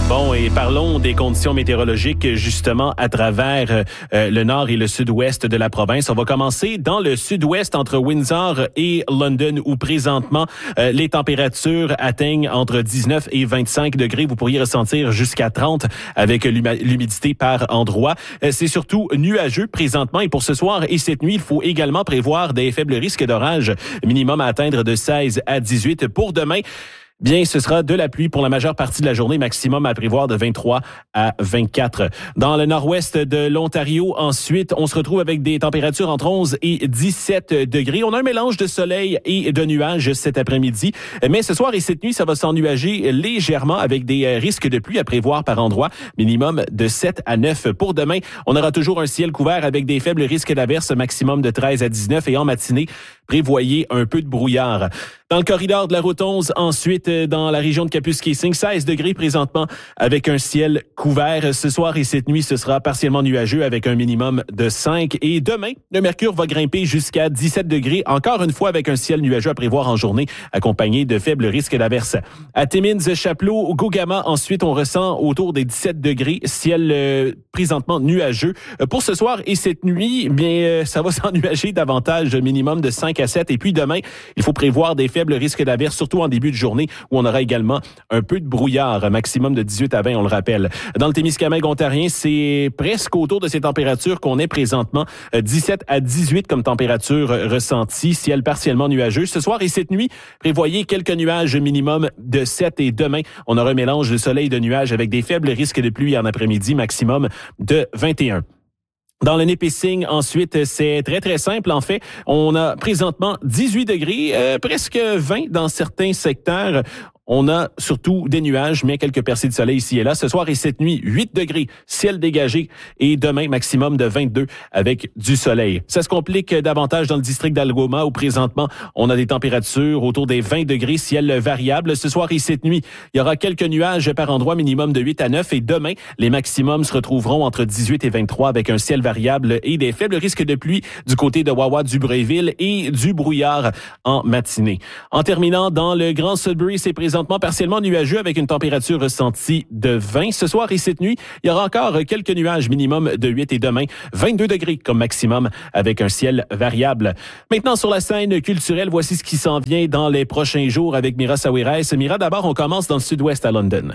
Bon, et parlons des conditions météorologiques justement à travers le nord et le sud-ouest de la province. On va commencer dans le sud-ouest entre Windsor et London où présentement les températures atteignent entre 19 et 25 degrés. Vous pourriez ressentir jusqu'à 30 avec l'humidité par endroit. C'est surtout nuageux présentement et pour ce soir et cette nuit, il faut également prévoir des faibles risques d'orage, minimum à atteindre de 16 à 18. Pour demain, bien, ce sera de la pluie pour la majeure partie de la journée, maximum à prévoir de 23 à 24. Dans le nord-ouest de l'Ontario, ensuite, on se retrouve avec des températures entre 11 et 17 degrés. On a un mélange de soleil et de nuages cet après-midi, mais ce soir et cette nuit, ça va s'ennuager légèrement avec des risques de pluie à prévoir par endroit, minimum de 7 à 9. Pour demain, on aura toujours un ciel couvert avec des faibles risques d'averses, maximum de 13 à 19 et en matinée, prévoyez un peu de brouillard. Dans le corridor de la route 11, ensuite, dans la région de Kapuskasing, 16 degrés présentement avec un ciel couvert. Ce soir et cette nuit, ce sera partiellement nuageux avec un minimum de 5. Et demain, le mercure va grimper jusqu'à 17 degrés, encore une fois avec un ciel nuageux à prévoir en journée, accompagné de faibles risques d'averses. À Timmins, Chapleau, Gogama, ensuite, on ressent autour des 17 degrés, ciel présentement nuageux. Pour ce soir et cette nuit, bien, ça va s'ennuager davantage, minimum de 5 à 7. Et puis demain, il faut prévoir des faibles risques d'averses, surtout en début de journée, où on aura également un peu de brouillard, maximum de 18 à 20, on le rappelle. Dans le Témiscamingue ontarien, c'est presque autour de ces températures qu'on est présentement, 17 à 18 comme température ressentie, ciel partiellement nuageux. Ce soir et cette nuit, prévoyez quelques nuages minimum de 7 et demain, on aura un mélange de soleil et de nuages avec des faibles risques de pluie en après-midi, maximum de 21. Dans le Nipissing, ensuite, c'est très, très simple. En fait, on a présentement 18 degrés, presque 20 dans certains secteurs. On a surtout des nuages, mais quelques percées de soleil ici et là. Ce soir et cette nuit, 8 degrés, ciel dégagé. Et demain, maximum de 22 avec du soleil. Ça se complique davantage dans le district d'Algoma où présentement, on a des températures autour des 20 degrés, ciel variable. Ce soir et cette nuit, il y aura quelques nuages par endroit, minimum de 8 à 9. Et demain, les maximums se retrouveront entre 18 et 23 avec un ciel variable et des faibles risques de pluie du côté de Wawa-du-Bréville et du brouillard en matinée. En terminant, dans le Grand Sudbury, c'est présentement partiellement nuageux avec une température ressentie de 20. Ce soir et cette nuit, il y aura encore quelques nuages minimum de 8 et demain 22 degrés comme maximum avec un ciel variable. Maintenant sur la scène culturelle, voici ce qui s'en vient dans les prochains jours avec Mira Sawiris. Mira, d'abord, on commence dans le sud-ouest à London.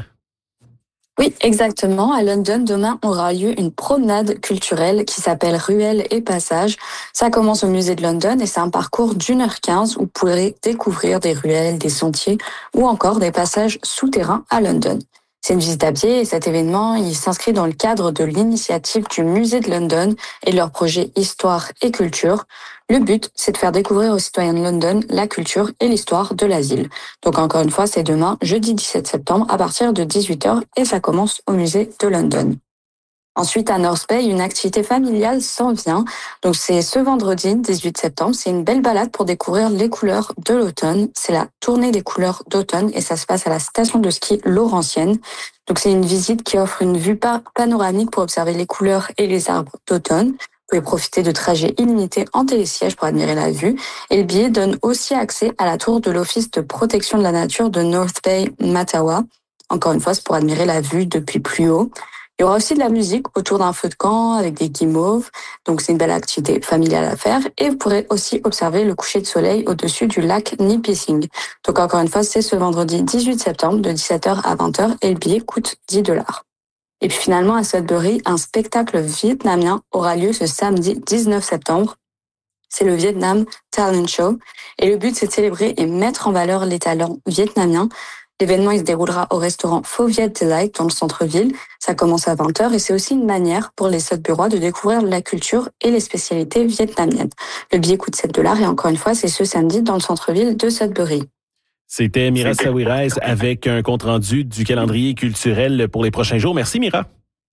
Oui, exactement. À London, demain aura lieu une promenade culturelle qui s'appelle Ruelles et Passages. Ça commence au musée de London et c'est un parcours d'1h15 où vous pourrez découvrir des ruelles, des sentiers ou encore des passages souterrains à London. C'est une visite à pied et cet événement, il s'inscrit dans le cadre de l'initiative du musée de London et de leur projet Histoire et Culture. Le but, c'est de faire découvrir aux citoyens de London la culture et l'histoire de la ville. Donc encore une fois, c'est demain, jeudi 17 septembre, à partir de 18h et ça commence au musée de London. Ensuite, à North Bay, une activité familiale s'en vient. Donc, c'est ce vendredi, 18 septembre. C'est une belle balade pour découvrir les couleurs de l'automne. C'est la tournée des couleurs d'automne et ça se passe à la station de ski Laurentienne. Donc, c'est une visite qui offre une vue panoramique pour observer les couleurs et les arbres d'automne. Vous pouvez profiter de trajets illimités en télésiège pour admirer la vue. Et le billet donne aussi accès à la tour de l'Office de protection de la nature de North Bay, Mattawa. Encore une fois, c'est pour admirer la vue depuis plus haut. Il y aura aussi de la musique autour d'un feu de camp avec des guimauves. Donc, c'est une belle activité familiale à faire. Et vous pourrez aussi observer le coucher de soleil au-dessus du lac Nipissing. Donc, encore une fois, c'est ce vendredi 18 septembre de 17h à 20h et le billet coûte $10. Et puis finalement, à Sudbury, un spectacle vietnamien aura lieu ce samedi 19 septembre. C'est le Vietnam Talent Show. Et le but, c'est de célébrer et mettre en valeur les talents vietnamiens. L'événement, il se déroulera au restaurant Pho Viet Delight dans le centre-ville. Ça commence à 20h et c'est aussi une manière pour les Sudburois de découvrir la culture et les spécialités vietnamiennes. Le billet coûte $7 et encore une fois, c'est ce samedi dans le centre-ville de Sudbury. C'était Mira Sawiris avec un compte-rendu du calendrier culturel pour les prochains jours. Merci Mira.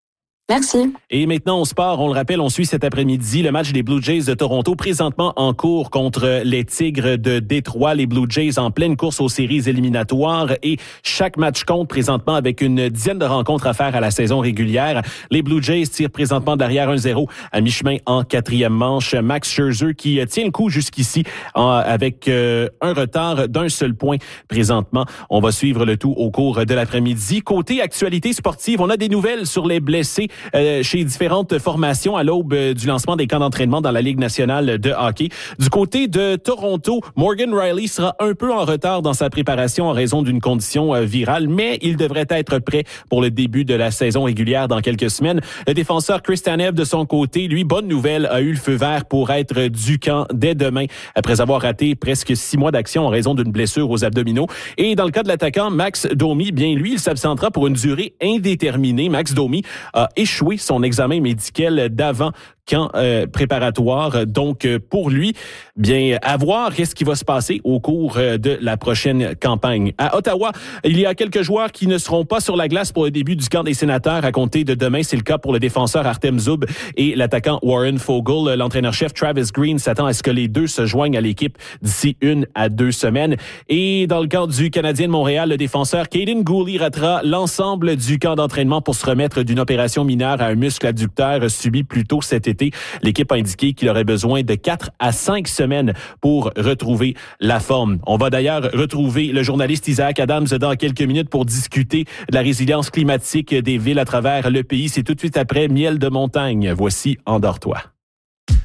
Merci. Et maintenant, on se part. On le rappelle, on suit cet après-midi le match des Blue Jays de Toronto, présentement en cours contre les Tigres de Détroit. Les Blue Jays en pleine course aux séries éliminatoires et chaque match compte présentement avec une dizaine de rencontres à faire à la saison régulière. Les Blue Jays tirent présentement derrière 1-0 à mi-chemin en quatrième manche. Max Scherzer qui tient le coup jusqu'ici avec un retard d'un seul point présentement. On va suivre le tout au cours de l'après-midi. Côté actualité sportive, on a des nouvelles sur les blessés chez différentes formations à l'aube du lancement des camps d'entraînement dans la Ligue nationale de hockey. Du côté de Toronto, Morgan Rielly sera un peu en retard dans sa préparation en raison d'une condition virale, mais il devrait être prêt pour le début de la saison régulière dans quelques semaines. Le défenseur Chris Tanev, de son côté, lui, bonne nouvelle, a eu le feu vert pour être du camp dès demain, après avoir raté presque 6 mois d'action en raison d'une blessure aux abdominaux. Et dans le cas de l'attaquant Max Domi, bien lui, il s'absentera pour une durée indéterminée. Max Domi a échoué son examen médical d'avant camp préparatoire. Donc, pour lui, bien, à voir qu'est-ce qui va se passer au cours de la prochaine campagne. À Ottawa, il y a quelques joueurs qui ne seront pas sur la glace pour le début du camp des sénateurs à compter de demain. C'est le cas pour le défenseur Artem Zub et l'attaquant Warren Foegele. L'entraîneur-chef Travis Green s'attend à ce que les deux se joignent à l'équipe d'ici 1 à 2 semaines. Et dans le camp du Canadien de Montréal, le défenseur Caden Gooley ratera l'ensemble du camp d'entraînement pour se remettre d'une opération mineure à un muscle adducteur subi plus tôt cet été. L'équipe a indiqué qu'il aurait besoin de 4 à 5 semaines pour retrouver la forme. On va d'ailleurs retrouver le journaliste Isaac Adams dans quelques minutes pour discuter de la résilience climatique des villes à travers le pays. C'est tout de suite après Miel de montagne. Voici Endors-toi.